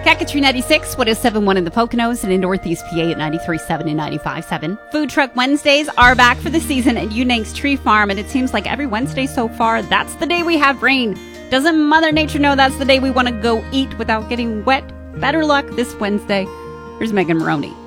Kakatri 96, 107.1 in the Poconos, and in Northeast PA at 93.7 and 95.7. Food Truck Wednesdays are back for the season at Unang's Tree Farm, and it seems like every Wednesday so far, that's the day we have rain. Doesn't Mother Nature know that's the day we want to go eat without getting wet? Better luck this Wednesday. Here's Megan Maroney.